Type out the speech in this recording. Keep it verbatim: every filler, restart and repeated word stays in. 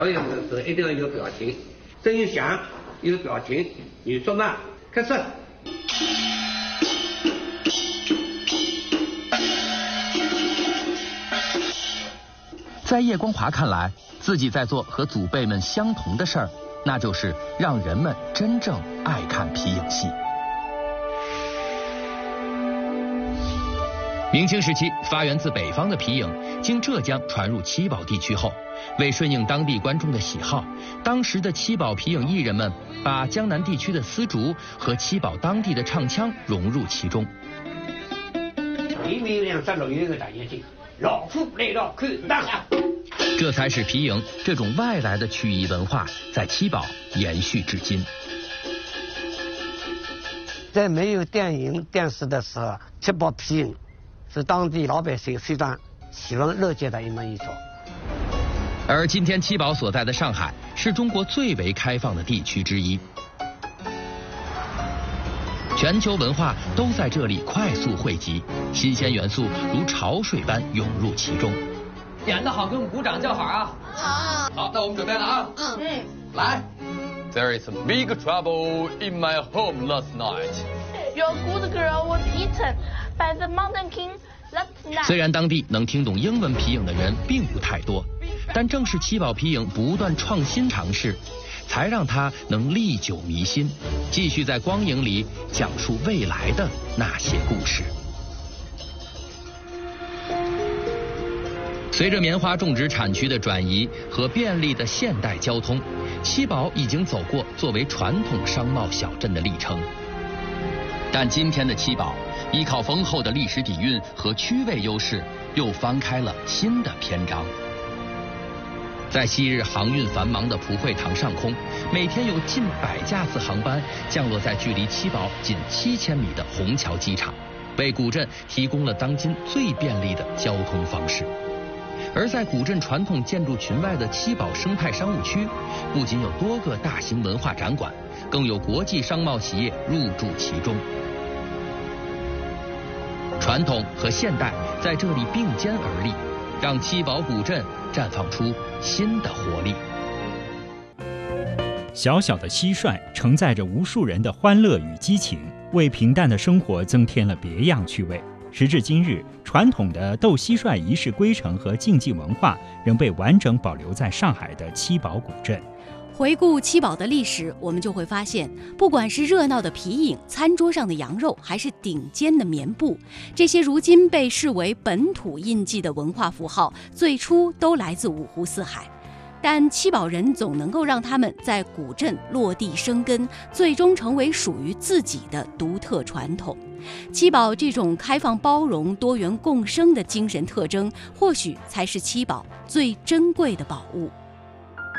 表演的时候一定要有表情，声音响，有表情。语速慢，开始。 在叶光华看来，自己在做和祖辈们相同的事儿，那就是让人们真正爱看皮影戏。明清时期发源自北方的皮影，经浙江传入七宝地区后，为顺应当地观众的喜好，当时的七宝皮影艺人们把江南地区的丝竹和七宝当地的唱腔融入其中。 里面有两只绿色的大眼睛，老虎来了，看大喊。 这才使皮影这种外来的曲艺文化在七宝延续至今。 在没有电影电视的时候，七宝皮影是当地老百姓非常喜闻乐见的一门艺术。 而今天七宝所在的上海是中国最为开放的地区之一，全球文化都在这里快速汇集，新鲜元素如潮水般涌入其中。 演得好，给我们鼓掌叫好啊！ 好， 好，那我们准备了啊！ 嗯嗯， 来。There is a big trouble in my home last night. Your good girl was eaten by the Mountain King last night. 虽然当地能听懂英文皮影的人并不太多，但正是七宝皮影不断创新尝试，才让它能历久弥新，继续在光影里讲述未来的那些故事。随着棉花种植产区的转移和便利的现代交通，七宝已经走过作为传统商贸小镇的历程。但今天的七宝，依靠丰厚的历史底蕴和区位优势，又翻开了新的篇章。在昔日航运繁忙的蒲会堂上空，每天有近百架次航班降落在距离七宝仅七千米的虹桥机场，为古镇提供了当今最便利的交通方式。而在古镇传统建筑群外的七宝生态商务区，不仅有多个大型文化展馆，更有国际商贸企业入驻其中。传统和现代在这里并肩而立，让七宝古镇绽放出新的活力。 小小的蟋蟀承载着无数人的欢乐与激情，为平淡的生活增添了别样趣味。时至今日，传统的斗蟋蟀仪式规程和竞技文化仍被完整保留在上海的七宝古镇。 回顾七宝的历史，我们就会发现，不管是热闹的皮影、餐桌上的羊肉，还是顶尖的棉布，这些如今被视为本土印记的文化符号，最初都来自五湖四海。但七宝人总能够让他们在古镇落地生根，最终成为属于自己的独特传统。七宝这种开放包容、多元共生的精神特征，或许才是七宝最珍贵的宝物。